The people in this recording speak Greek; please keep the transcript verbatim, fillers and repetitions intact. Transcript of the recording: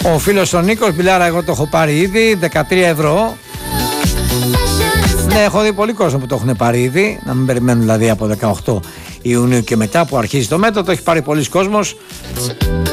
Ο φίλος ο Νίκος, Μπιλάρα, εγώ το έχω πάρει ήδη, δεκατρία ευρώ. Ναι, έχω δει πολύ κόσμο που το έχουν πάρει ήδη. Να μην περιμένουν δηλαδή από δεκαοκτώ Ιουνίου και μετά που αρχίζει το μέτρο. Το έχει πάρει πολλοί κόσμος.